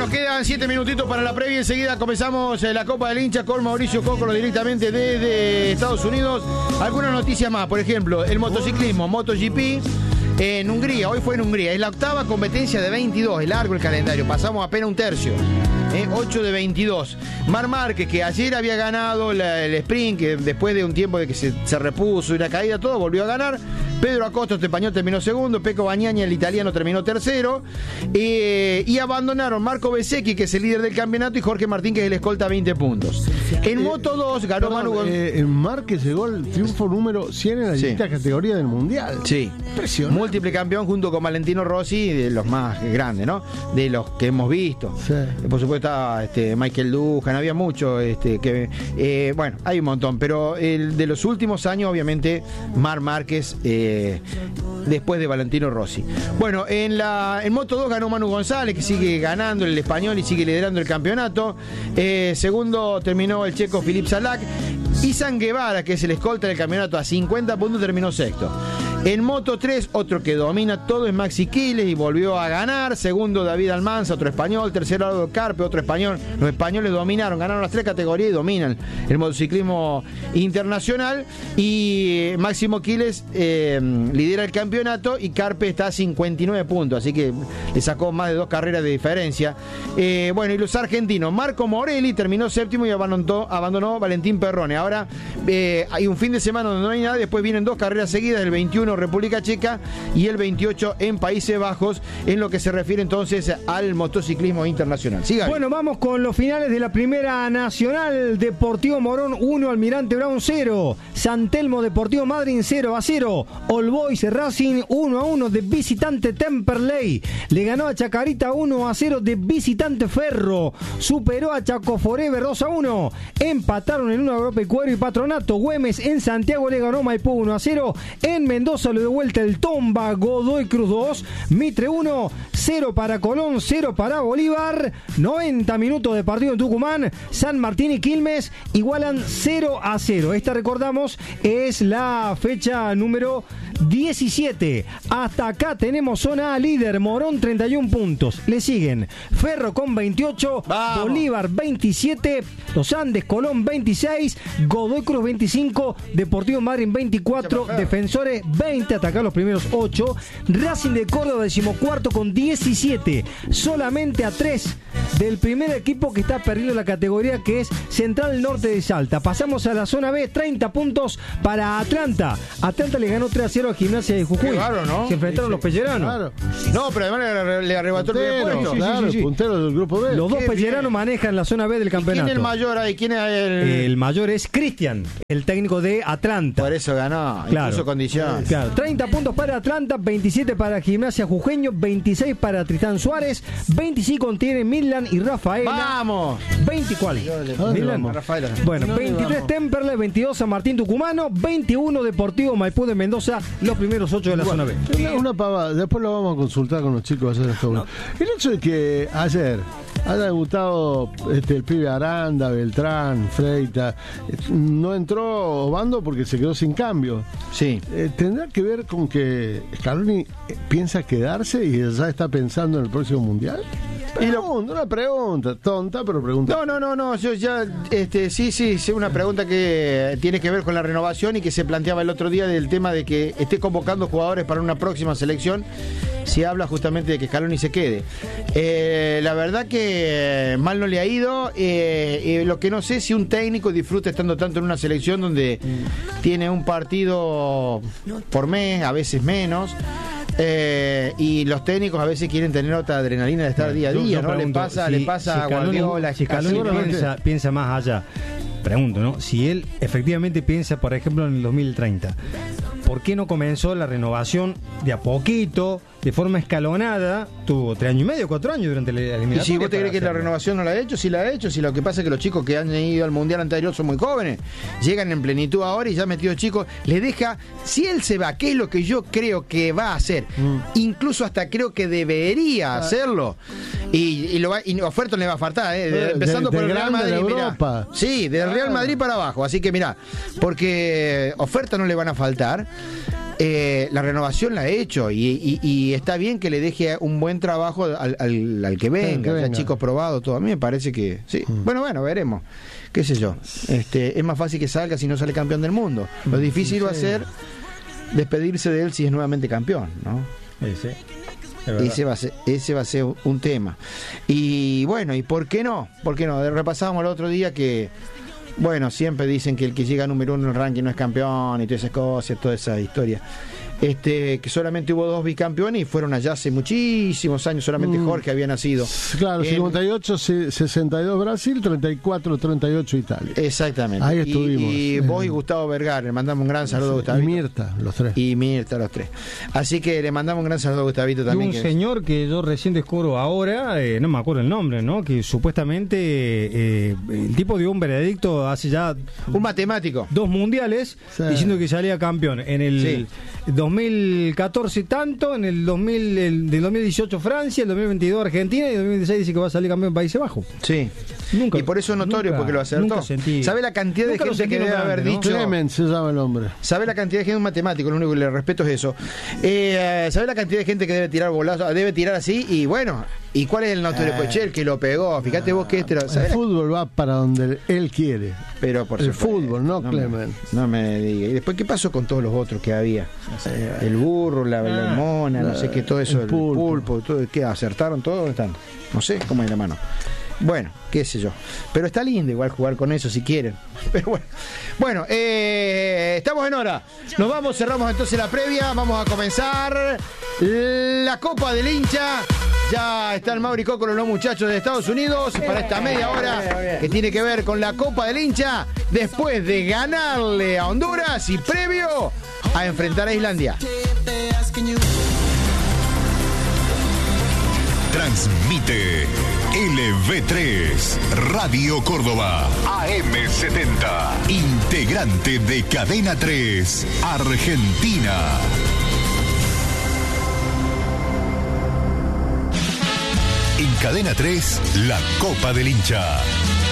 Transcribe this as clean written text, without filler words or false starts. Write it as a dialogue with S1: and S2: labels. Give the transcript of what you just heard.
S1: Nos quedan 7 minutitos para la previa. Enseguida comenzamos la Copa del Hincha con Mauricio Cócolo directamente desde Estados Unidos. Algunas noticias más, por ejemplo, el motociclismo, MotoGP en Hungría. Hoy fue en Hungría. Es la octava competencia de 22. Es largo el calendario. Pasamos apenas un tercio. 8 de 22. Marc Márquez, que ayer había ganado el sprint, que después de un tiempo de que se repuso y la caída, todo, volvió a ganar. Pedro Acosta, este español, terminó segundo. Pecco Bagnaia, el italiano, terminó tercero. Y abandonaron Marco Bezzecchi, que es el líder del campeonato, y Jorge Martín, que es el escolta, 20 puntos. En Moto 2 ganó Manu González.
S2: Márquez llegó al triunfo número 100 en la distinta categoría del Mundial.
S1: Sí. Impresionante. Múltiple campeón junto con Valentino Rossi, de los más grandes, ¿no? De los que hemos visto. Sí. Por supuesto estaba Michael Duhan, había mucho, bueno, hay un montón, pero de los últimos años, obviamente, Marc Márquez, después de Valentino Rossi. Bueno, en Moto 2 ganó Manu González, que sigue ganando el español y sigue liderando el campeonato. Segundo terminó el checo Filip Salak. Izan Guevara, que es el escolta del campeonato, a 50 puntos terminó sexto. En Moto 3, otro que domina todo es Maxi Quiles y volvió a ganar. Segundo, David Almanza, otro español. Tercero, Aldo Carpe, otro español. Los españoles dominaron, ganaron las 3 categorías y dominan el motociclismo internacional. Y Máximo Quiles lidera el campeonato y Carpe está a 59 puntos, así que le sacó más de 2 carreras de diferencia. Bueno, y los argentinos, Marco Morelli terminó séptimo y abandonó Valentín Perrone. Ahora hay un fin de semana donde no hay nada, después vienen 2 carreras seguidas, el 21 República Checa y el 28 en Países Bajos, en lo que se refiere entonces al motociclismo internacional. Siga.
S3: Bueno, vamos con los finales de la Primera Nacional. Deportivo Morón 1, Almirante Brown 0, San Telmo Deportivo Madryn 0-0, All Boys Racing 1-1 de visitante Temperley, le ganó a Chacarita 1-0 de visitante Ferro, superó a Chaco Forever 2-1, empataron en una Agropecuario y Patronato. Güemes en Santiago le ganó Maipú 1-0, en Mendoza lo de vuelta el Tomba, Godoy Cruz 2, Mitre 1, 0 para Colón, 0 para Bolívar. 90 minutos de partido en Tucumán, San Martín y Quilmes igualan 0-0. Esta, recordamos, es la fecha número 17. Hasta acá tenemos zona A líder, Morón 31 puntos. Le siguen Ferro con 28, ¡vamos!, Bolívar 27, Los Andes, Colón 26, Godoy Cruz 25, Deportivo Madryn 24, Defensores 20, atacar los primeros 8, Racing de Córdoba 14º con 17, solamente a 3 del primer equipo que está perdiendo la categoría, que es Central Norte de Salta. Pasamos a la zona B, 30 puntos para Atlanta. Atlanta le ganó 3-0 a Gimnasia de Jujuy.
S1: Claro, ¿no?
S3: Se enfrentaron los pelleranos.
S1: Claro. No, pero además le arrebató el primer puesto.
S2: Claro, sí. Puntero del grupo B.
S3: Los dos pelleranos manejan la zona B del campeonato.
S1: ¿Quién es el mayor ahí? ¿Quién es
S3: el mayor? Es Cristian, el técnico de Atlanta.
S1: Por eso ganó,
S3: claro,
S1: incluso condición.
S3: Claro, 30 puntos para Atlanta, 27 para Gimnasia Jujeño, 26 para Tristán Suárez, 25 tiene Midland y Rafaela.
S1: ¡Vamos!
S3: 20, ¿cuál? Midland.
S1: Rafaela.
S3: Bueno, 23 Temperley, 22 San Martín Tucumano, 21 Deportivo Maipú de Mendoza, los primeros 8 de la zona B.
S2: Una pavada, después lo vamos a consultar con los chicos. El hecho de que ayer haya debutado el pibe Aranda, Beltrán, Freita, no entró Obando porque se quedó sin cambio.
S1: Sí.
S2: ¿Tendrá que ver con que Scaloni piensa quedarse y ya está pensando en el próximo Mundial? Una pregunta, tonta, pero pregunta.
S1: No, yo ya, sí, una pregunta que tiene que ver con la renovación y que se planteaba el otro día del tema de que esté convocando jugadores para una próxima selección. Si habla justamente de que Scaloni se quede. La verdad que mal no le ha ido. Lo que no sé si un técnico disfruta estando tanto en una selección donde tiene un partido por mes, a veces menos. Y los técnicos a veces quieren tener otra adrenalina de estar día a día, ¿no? Le pasa a Guardiola.
S3: Si Scaloni piensa más allá, pregunto, ¿no? Si él efectivamente piensa, por ejemplo, en el 2030, ¿por qué no comenzó la renovación de a poquito, de forma escalonada? Tuvo 3 años y medio, 4 años durante la eliminatoria.
S1: ¿Y si vos te crees que la renovación no la ha hecho? Sí la ha hecho. Si lo que pasa es que los chicos que han ido al Mundial anterior son muy jóvenes, llegan en plenitud ahora y ya metido chicos, le deja, si él se va, que es lo que yo creo que va a hacer, incluso hasta creo que debería hacerlo, y oferta le va a faltar, empezando por el Real Madrid, mirá. Sí, del Real Madrid para abajo, así que mirá, porque oferta no le van a faltar. la renovación la ha hecho y está bien que le deje un buen trabajo al que venga, ya chicos probados, todo. A mí me parece que sí. Bueno, veremos. Qué sé yo. Es más fácil que salga si no sale campeón del mundo. Lo difícil va a ser despedirse de él si es nuevamente campeón, ¿no?
S3: Sí.
S1: Ese va a ser un tema. Y bueno, ¿y por qué no? Repasábamos el otro día que, bueno, siempre dicen que el que llega número 1 en el ranking no es campeón y todas esas cosas, toda esa historia. Que solamente hubo 2 bicampeones y fueron allá hace muchísimos años, solamente Jorge había nacido.
S2: Claro, 58, 62 Brasil, 34, 38 Italia.
S1: Exactamente.
S2: Ahí estuvimos.
S1: Y vos y Gustavo Vergara, le mandamos un gran saludo a Gustavito.
S2: Y Mirta, los tres. Así que le mandamos un gran saludo a Gustavito también.
S3: Y un señor que yo recién descubro ahora, no me acuerdo el nombre, ¿no? Que supuestamente el tipo dio un veredicto hace ya...
S1: Un matemático.
S3: 2 mundiales, diciendo que salía campeón en el... 2014 tanto, en el 2018 Francia, el 2022 Argentina y el 2026 dice que va a salir campeón en Países Bajos.
S1: Sí. Y por eso es notorio, porque lo acertó. ¿Sabe la cantidad de gente que debe haber dicho?
S2: Clement se llama el hombre.
S1: ¿Sabe la cantidad de gente? Un matemático, lo único que le respeto es eso. ¿Sabe la cantidad de gente que debe tirar bolazos? Debe tirar así y bueno. ¿Y cuál es el notorio? Pues el que lo pegó. Fíjate vos que
S2: el fútbol va para donde él quiere.
S1: Pero por
S2: el fútbol, no Clement.
S1: No me diga. ¿Y después qué pasó con todos los otros que había? El burro, la mona, no sé qué, todo eso, el pulpo, todo, ¿qué? ¿Acertaron todo? ¿Dónde están? No sé, ¿cómo es la mano? Bueno, qué sé yo. Pero está lindo igual jugar con eso si quieren. Pero bueno, estamos en hora. Nos vamos, cerramos entonces la previa. Vamos a comenzar la Copa del Hincha. Ya está el Mauri Coco con los muchachos de Estados Unidos para esta media hora que tiene que ver con la Copa del Hincha. Después de ganarle a Honduras y previo a enfrentar a Islandia.
S4: Transmite LV3 Radio Córdoba AM70, integrante de Cadena 3 Argentina. En Cadena 3, la Copa del Hincha.